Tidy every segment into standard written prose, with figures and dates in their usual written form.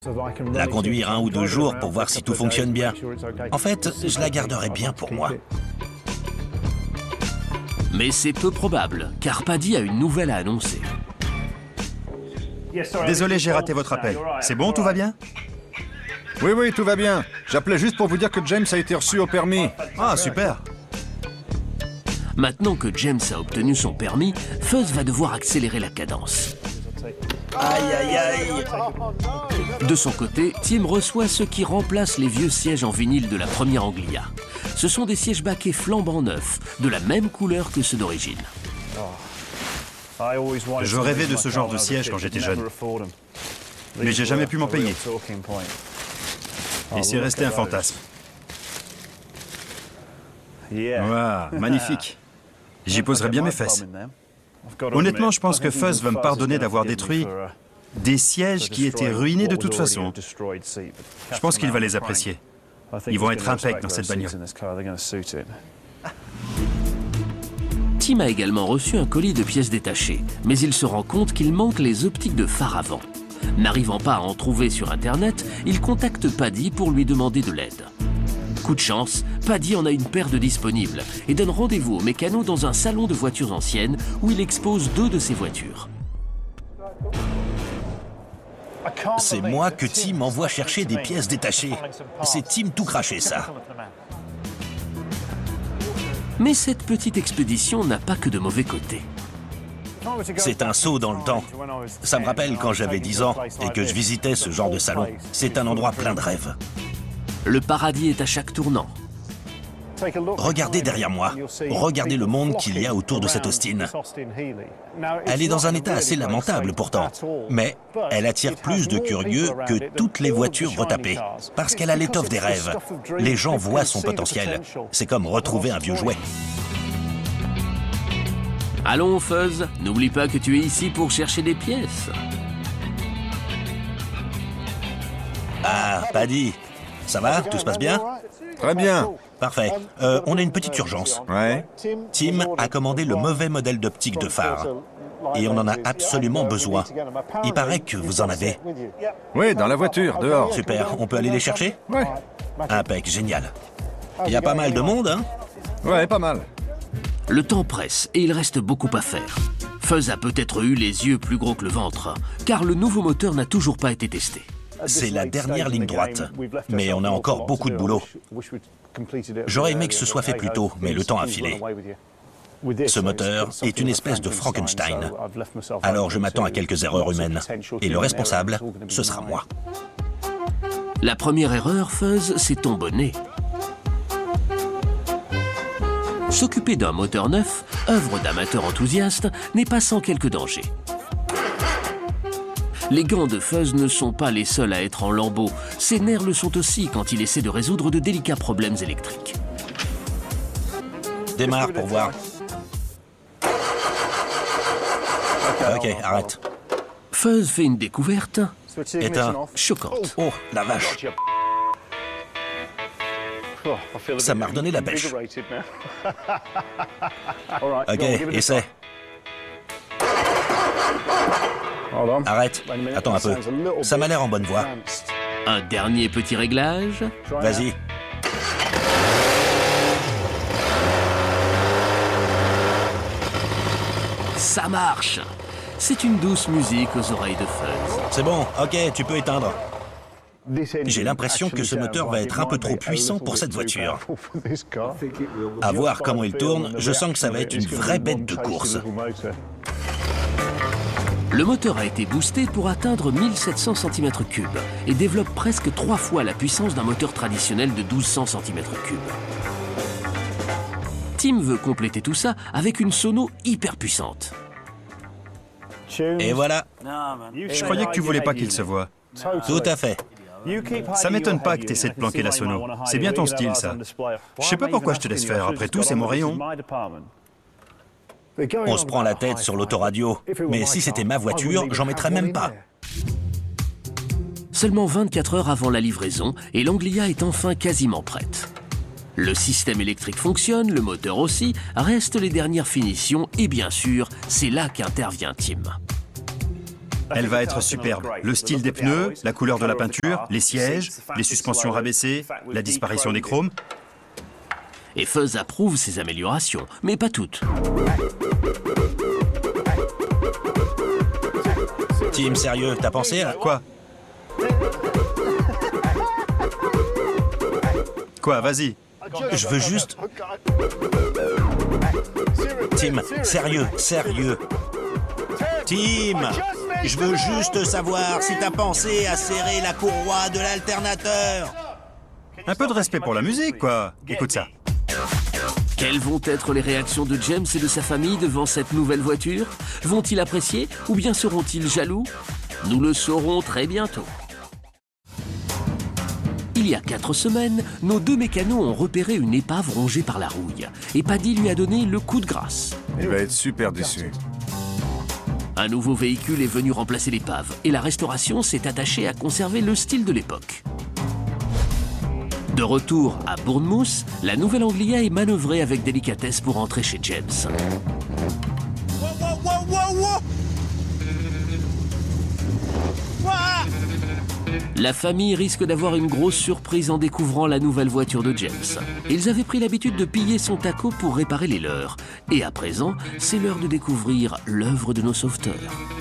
La conduire 1 ou 2 jours pour voir si tout fonctionne bien. En fait, je la garderai bien pour moi. Mais c'est peu probable, car Paddy a une nouvelle à annoncer. Désolé, j'ai raté votre appel. C'est bon, tout va bien? Oui, tout va bien. J'appelais juste pour vous dire que James a été reçu au permis. Ah, super. Maintenant que James a obtenu son permis, Fuzz va devoir accélérer la cadence. Aïe, aïe, aïe. De son côté, Tim reçoit ceux qui remplacent les vieux sièges en vinyle de la première Anglia. Ce sont des sièges baquets flambant neufs, de la même couleur que ceux d'origine. Je rêvais de ce genre de siège quand j'étais jeune. Mais j'ai jamais pu m'en payer. Et c'est resté un fantasme. Waouh, magnifique. J'y poserai bien mes fesses. Honnêtement, je pense que Fuzz va me pardonner d'avoir détruit des sièges qui étaient ruinés de toute façon. Je pense qu'il va les apprécier. Ils vont être impeccables dans cette bagnole. Tim a également reçu un colis de pièces détachées, mais il se rend compte qu'il manque les optiques de phare avant. N'arrivant pas à en trouver sur Internet, il contacte Paddy pour lui demander de l'aide. Coup de chance, Paddy en a une paire de disponibles et donne rendez-vous au mécano dans un salon de voitures anciennes où il expose 2 de ses voitures. C'est moi que Tim envoie chercher des pièces détachées. C'est Tim tout craché, ça. Mais cette petite expédition n'a pas que de mauvais côtés. C'est un saut dans le temps. Ça me rappelle quand j'avais 10 ans et que je visitais ce genre de salon. C'est un endroit plein de rêves. Le paradis est à chaque tournant. Regardez derrière moi. Regardez le monde qu'il y a autour de cette Austin. Elle est dans un état assez lamentable pourtant, mais elle attire plus de curieux que toutes les voitures retapées, parce qu'elle a l'étoffe des rêves. Les gens voient son potentiel. C'est comme retrouver un vieux jouet. Allons, Fuzz, n'oublie pas que tu es ici pour chercher des pièces. Ah, Paddy, ça va? Tout se passe bien? Très bien. Parfait. On a une petite urgence. Ouais. Tim a commandé le mauvais modèle d'optique de phare. Et on en a absolument besoin. Il paraît que vous en avez. Oui, dans la voiture, dehors. Super, on peut aller les chercher? Ouais. Impec, génial. Il y a pas mal de monde, hein? Ouais, pas mal. Le temps presse et il reste beaucoup à faire. Fuzz a peut-être eu les yeux plus gros que le ventre, car le nouveau moteur n'a toujours pas été testé. C'est la dernière ligne droite. Mais on a encore beaucoup de boulot. J'aurais aimé que ce soit fait plus tôt, mais le temps a filé. Ce moteur est une espèce de Frankenstein. Alors je m'attends à quelques erreurs humaines. Et le responsable, ce sera moi. La première erreur, Fuzz, c'est ton bonnet. S'occuper d'un moteur neuf, œuvre d'amateur enthousiaste, n'est pas sans quelques dangers. Les gants de Fuzz ne sont pas les seuls à être en lambeaux. Ses nerfs le sont aussi quand il essaie de résoudre de délicats problèmes électriques. Démarre pour voir. Ok, arrête. Fuzz fait une découverte Éteins. choquante. Oh, la vache. Ça m'a redonné la pêche. Ok, essaie. Arrête. Attends un peu. Ça m'a l'air en bonne voie. Un dernier petit réglage. Vas-y. Ça marche. C'est une douce musique aux oreilles de Fuzz. C'est bon, ok, tu peux éteindre. J'ai l'impression que ce moteur va être un peu trop puissant pour cette voiture. À voir comment il tourne, je sens que ça va être une vraie bête de course. Le moteur a été boosté pour atteindre 1700 cm3 et développe presque 3 fois la puissance d'un moteur traditionnel de 1200 cm3. Tim veut compléter tout ça avec une sono hyper puissante. Et voilà. Je croyais que tu voulais pas qu'il se voie. Tout à fait. Ça m'étonne pas que tu essaies de planquer la sono. C'est bien ton style, ça. Je sais pas pourquoi je te laisse faire. Après tout, c'est mon rayon. On se prend la tête sur l'autoradio. Mais si c'était ma voiture, j'en mettrais même pas. Seulement 24 heures avant la livraison et l'Anglia est enfin quasiment prête. Le système électrique fonctionne, le moteur aussi, restent les dernières finitions et bien sûr, c'est là qu'intervient Tim. Elle va être superbe. Le style des pneus, la couleur de la peinture, les sièges, les suspensions rabaissées, la disparition des chromes. Et Fuzz approuve ces améliorations, mais pas toutes. Tim, sérieux, t'as pensé à... Quoi? Quoi, vas-y. Je veux juste... Tim, sérieux, sérieux. Tim, je veux juste savoir si t'as pensé à serrer la courroie de l'alternateur. Un peu de respect pour la musique, quoi. Écoute ça. Quelles vont être les réactions de James et de sa famille devant cette nouvelle voiture? Vont-ils apprécier ou bien seront-ils jaloux? Nous le saurons très bientôt. Il y a 4 semaines, nos 2 mécanos ont repéré une épave rongée par la rouille. Et Paddy lui a donné le coup de grâce. Il va être super déçu. Un nouveau véhicule est venu remplacer l'épave. Et la restauration s'est attachée à conserver le style de l'époque. De retour à Bournemouth, la nouvelle Anglia est manœuvrée avec délicatesse pour entrer chez James. La famille risque d'avoir une grosse surprise en découvrant la nouvelle voiture de James. Ils avaient pris l'habitude de piller son taco pour réparer les leurs. Et à présent, c'est l'heure de découvrir l'œuvre de nos sauveteurs.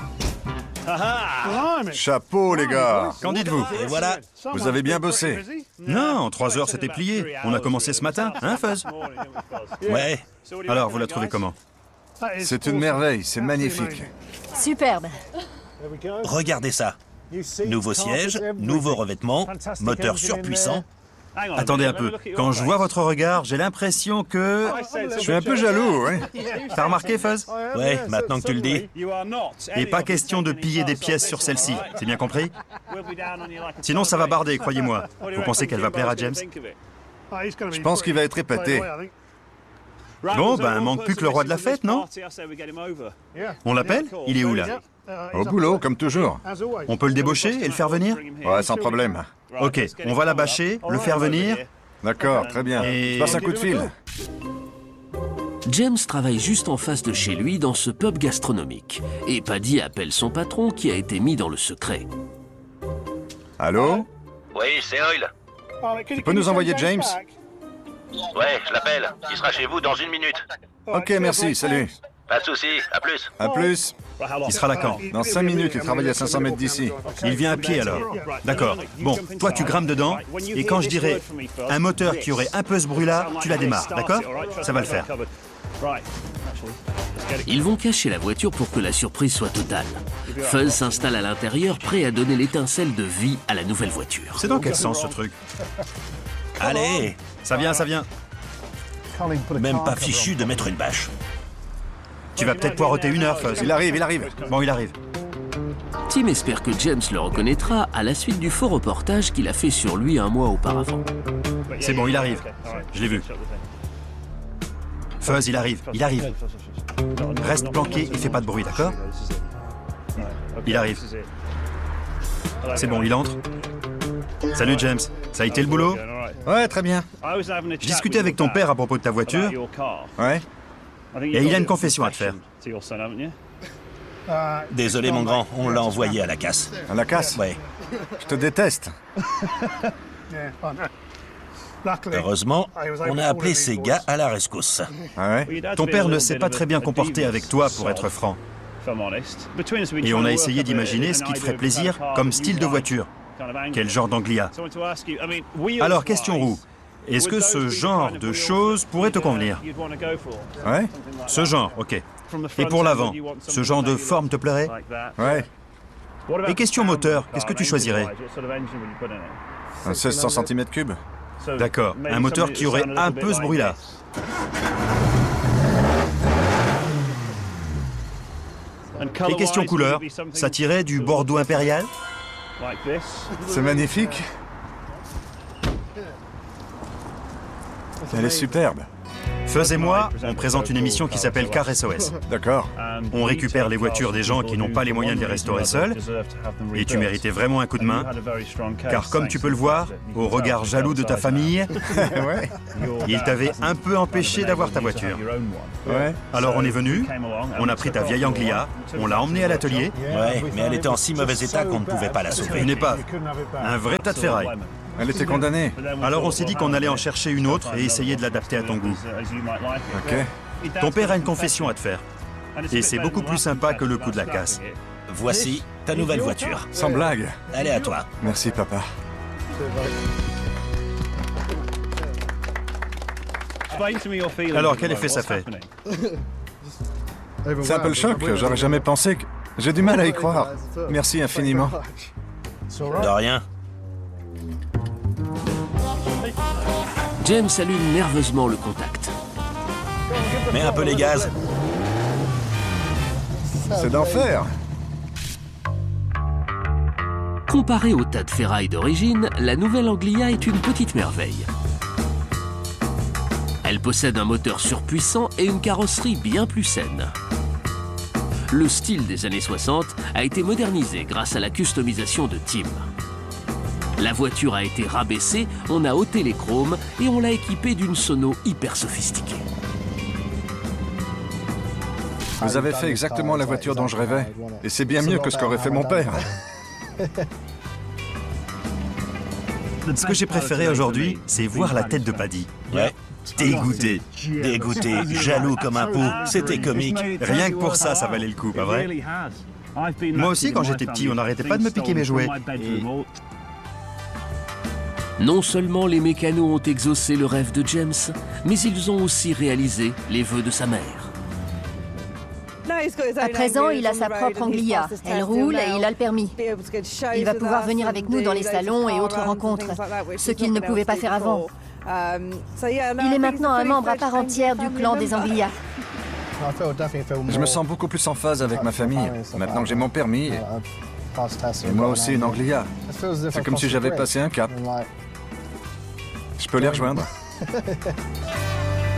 Chapeau, les gars. Qu'en dites-vous? Et voilà. Vous avez bien bossé. Non, en 3 heures, c'était plié. On a commencé ce matin, hein, Fuzz? Ouais. Alors, vous la trouvez comment? C'est une merveille, c'est magnifique. Superbe. Regardez ça. Nouveau siège, nouveau revêtement, moteur surpuissant. Attendez un peu. Quand je vois votre regard, j'ai l'impression que... Je suis un peu jaloux, hein. T'as remarqué, Fuzz? Ouais, maintenant que tu le dis. Et pas question de piller des pièces sur celle-ci, c'est bien compris? Sinon, ça va barder, croyez-moi. Vous pensez qu'elle va plaire à James? Je pense qu'il va être épaté. Bon, ben, manque plus que le roi de la fête, non? On l'appelle? Il est où, là? Au boulot, comme toujours. On peut le débaucher et le faire venir? Ouais, sans problème. Ok, on va la bâcher, le faire venir. D'accord, très bien. Et- Je passe un coup de fil. James travaille juste en face de chez lui dans ce pub gastronomique. Et Paddy appelle son patron qui a été mis dans le secret. Allô? Oui, c'est Oil. Tu peux nous envoyer James? Ouais, je l'appelle. Il sera chez vous dans 1 minute. Ok, merci, salut. Pas de souci, à plus. À plus. Il sera là quand? Dans 5 minutes, il travaille à 500 mètres d'ici. Il vient à pied, alors. D'accord. Bon, toi, tu grimpes dedans, et quand je dirai un moteur qui aurait un peu ce bruit-là, tu la démarres, d'accord? Ça va le faire. Ils vont cacher la voiture pour que la surprise soit totale. Fuzz s'installe à l'intérieur, prêt à donner l'étincelle de vie à la nouvelle voiture. C'est dans quel sens, ce truc? Allez, Ça vient, ça vient. même pas fichu de mettre une bâche. Tu vas peut-être poireauter 1 heure, Fuzz. Il arrive, il arrive. Bon, il arrive. Tim espère que James le reconnaîtra à la suite du faux reportage qu'il a fait sur lui un mois auparavant. C'est bon, il arrive. Je l'ai vu. Fuzz, il arrive, il arrive. Reste planqué et fais pas de bruit, d'accord? Il arrive. C'est bon, il entre. Salut James, ça a été le boulot? Ouais, très bien. Je discutais avec ton père à propos de ta voiture, Ouais. et il a une confession à te faire. Désolé mon grand, on l'a envoyé à la casse. À la casse? Ouais. Je te déteste. Heureusement, on a appelé ces gars à la rescousse. Ah ouais? Ton père ne s'est pas très bien comporté avec toi, pour être franc. Et on a essayé d'imaginer ce qui te ferait plaisir comme style de voiture. Quel genre d'Anglia? Alors, question roue. Est-ce que ce genre de choses pourrait te convenir? Ouais? Ce genre, ok. Et pour l'avant, ce genre de forme te plairait? Ouais. Et question moteur, qu'est-ce que tu choisirais? Un 1600 cm3? D'accord, un moteur qui aurait un peu ce bruit-là. Et question couleur, ça tirait du Bordeaux impérial? C'est magnifique. Elle est superbe. Fuzz et moi, on présente une émission qui s'appelle Car SOS. D'accord. On récupère les voitures des gens qui n'ont pas les moyens de les restaurer seuls. Et tu méritais vraiment un coup de main. Car comme tu peux le voir, au regard jaloux de ta famille, Ouais. il t'avait un peu empêché d'avoir ta voiture. Ouais. Alors on est venu, on a pris ta vieille Anglia, on l'a emmenée à l'atelier. Ouais, mais elle était en si mauvais état qu'on ne pouvait pas la sauver. Une épave, un vrai tas de ferraille. Elle était condamnée. Alors on s'est dit qu'on allait en chercher une autre et essayer de l'adapter à ton goût. Ok. Ton père a une confession à te faire. Et c'est beaucoup plus sympa que le coup de la casse. Voici ta nouvelle voiture. Sans blague. Elle est à toi. Merci, papa. Alors quel effet ça fait? C'est un peu le choc. J'aurais jamais pensé que... J'ai du mal à y croire. Merci infiniment. De rien. James allume nerveusement le contact. Mets un peu les gaz. C'est d'enfer. Comparée au tas de ferraille d'origine, la nouvelle Anglia est une petite merveille. Elle possède un moteur surpuissant et une carrosserie bien plus saine. Le style des années 60 a été modernisé grâce à la customisation de Tim. La voiture a été rabaissée, on a ôté les chromes et on l'a équipée d'une sono hyper sophistiquée. Vous avez fait exactement la voiture dont je rêvais. Et c'est bien mieux que ce qu'aurait fait mon père. Ce que j'ai préféré aujourd'hui, c'est voir la tête de Paddy. Ouais. Dégoûté. Dégoûté, jaloux comme un pou. C'était comique. Rien que pour ça, ça valait le coup, pas vrai? Moi aussi, quand j'étais petit, on n'arrêtait pas de me piquer mes jouets. Non seulement les mécanos ont exaucé le rêve de James, mais ils ont aussi réalisé les vœux de sa mère. À présent, il a sa propre Anglia. Elle roule et il a le permis. Il va pouvoir venir avec nous dans les salons et autres rencontres, ce qu'il ne pouvait pas faire avant. Il est maintenant un membre à part entière du clan des Anglia. Je me sens beaucoup plus en phase avec ma famille, maintenant que j'ai mon permis. Et moi aussi une Anglia. C'est comme si j'avais passé un cap. Je peux les rejoindre.